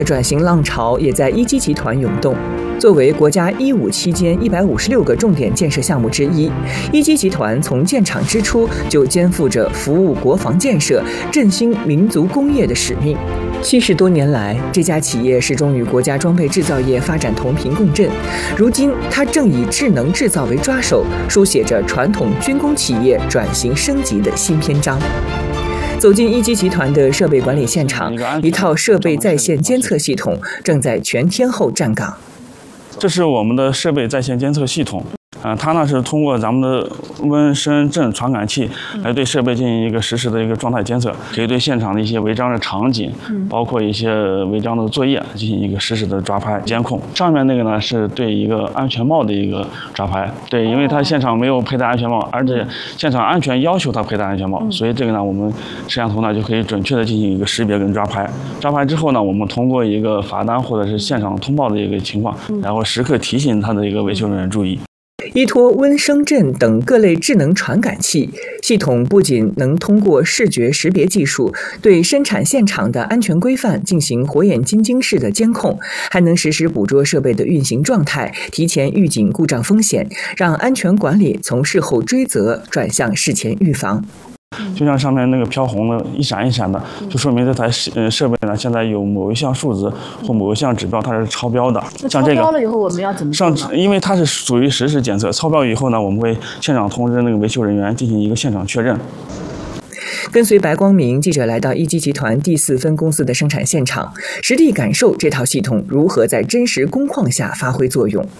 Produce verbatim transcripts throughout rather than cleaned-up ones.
转型浪潮也在一机集团涌动。作为国家“一五”期间一百五十六个重点建设项目之一，一机集团从建厂之初就肩负着服务国防建设、振兴民族工业的使命。七十多年来，这家企业始终与国家装备制造业发展同频共振。如今，它正以智能制造为抓手，书写着传统军工企业转型升级的新篇章。走进一机集团的设备管理现场，一套设备在线监测系统正在全天候站岗。 这是我们的设备在线监测系统。呃，它呢是通过咱们的温声震传感器来对设备进行一个实时的一个状态监测，可以对现场的一些违章的场景，包括一些违章的作业进行一个实时的抓拍监控。上面那个呢是对一个安全帽的一个抓拍，对，因为它现场没有佩戴安全帽，而且现场安全要求它佩戴安全帽，所以这个呢我们摄像头呢就可以准确的进行一个识别跟抓拍。抓拍之后呢，我们通过一个罚单或者是现场通报的一个情况，然后时刻提醒它的一个维修人员注意。 依托温声震等各类智能传感器，系统不仅能通过视觉识别技术对生产现场的安全规范进行火眼金睛式的监控，还能实时捕捉设备的运行状态，提前预警故障风险，让安全管理从事后追责转向事前预防。 就像上面那个飘红的一闪一闪的，就说明这台呃设备呢现在有某一项数值或某一项指标它是超标的。像这个超标了以后我们要怎么做呢？ 上，因为它是属于实时检测，超标以后呢，我们会现场通知那个维修人员进行一个现场确认。 跟随白光明记者来到一机集团第四分公司的生产现场，实地感受这套系统如何在真实工况下发挥作用。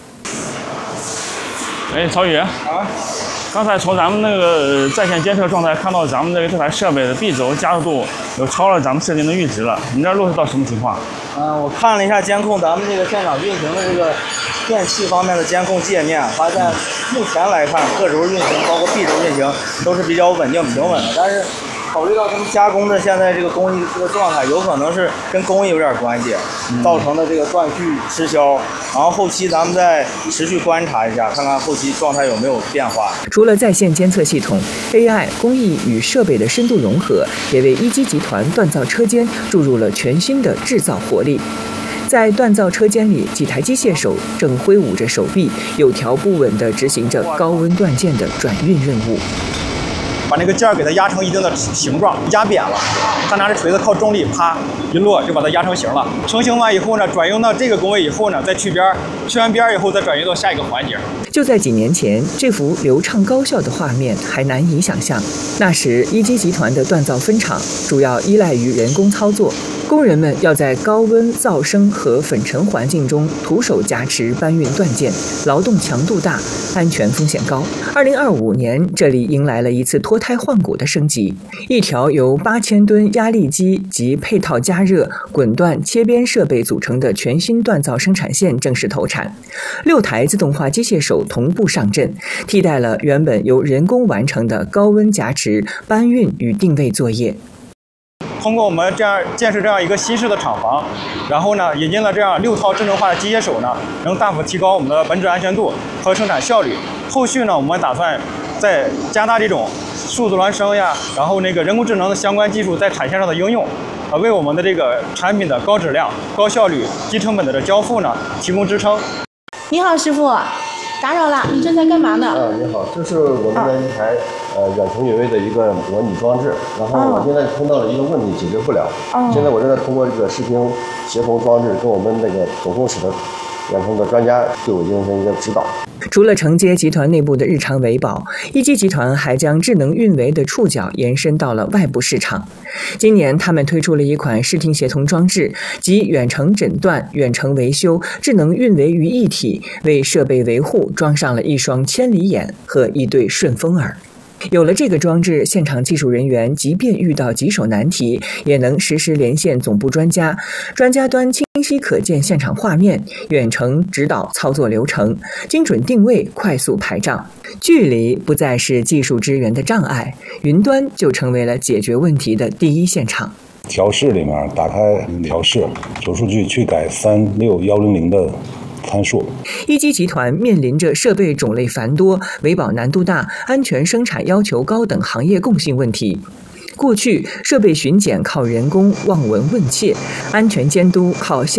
哎，曹宇啊。刚才从咱们那个在线监测状态看到，咱们这个这台设备的 B 轴加速度有超了咱们设定的阈值了。你这落实到什么情况？ 嗯、呃，我看了一下监控，咱们这个现场运行的这个电器方面的监控界面，发现目前来看，各轴运行包括 B 轴运行都是比较稳定平稳的。但是考虑到他们加工的现在这个工艺这个状态，有可能是跟工艺有点关系，造成的这个断续失效。然后后期咱们再持续观察一下，看看后期状态有没有变化。 除了在线监测系统 ，A I 工艺与设备的深度融合，也为一机集团锻造车间注入了全新的制造活力。在锻造车间里，几台机械手正挥舞着手臂，有条不紊地执行着高温锻件的转运任务。 把那个件儿给它压成一定的形状，压扁了，他拿着锤子靠重力，啪一落就把它压成型了。成型完以后呢，转运到这个工位以后呢，再去边儿，去完边儿以后再转运到下一个环节。 就在几年前，这幅流畅高效的画面还难以想象。那时，一机集团的锻造分厂主要依赖于人工操作，工人们要在高温、噪声和粉尘环境中徒手夹持搬运锻件，劳动强度大，安全风险高。二零二五年，这里迎来了一次脱胎换骨的升级，一条由八千吨压力机及配套加热、滚断、切边设备组成的全新锻造生产线正式投产，六台自动化机械手同步上阵，替代了原本由人工完成的高温夹持、搬运与定位作业。 通过我们这样建设这样一个新式的厂房，然后呢，引进了这样六套智能化的机械手呢，能大幅提高我们的本质安全度和生产效率。后续呢，我们打算再加大这种数字孪生呀，然后那个人工智能的相关技术在产线上的应用，呃，为我们的这个产品的高质量、高效率、低成本的交付呢提供支撑。 你好，师傅。打扰了，你正在干嘛呢？ 啊，你好，这是我们的一台、哦、呃远程运维的一个模拟装置，然后我现在碰到了一个问题，解决不了。哦、现在我正在通过这个视频协同装置，跟我们那个总工室的远程的专家对我进行一个指导。 除了承接集团内部的日常维保，一机集团还将智能运维的触角延伸到了外部市场。今年，他们推出了一款视听协同装置，集远程诊断、远程维修、智能运维于一体，为设备维护装上了一双千里眼和一对顺风耳。有了这个装置，现场技术人员即便遇到棘手难题，也能实时连线总部专家，专家端清晰可见现场画面，远程指导操作流程，精准定位，快速排账。距离不再是技术支援的障碍，云端就成为了解决问题的第一现场。 调试里面打开调试，主数据去改三六一零零的参数。 一机集团面临着设备种类繁多、维保难度大、安全生产要求高等行业共性问题。过去，设备巡检靠人工望闻问切，安全监督靠现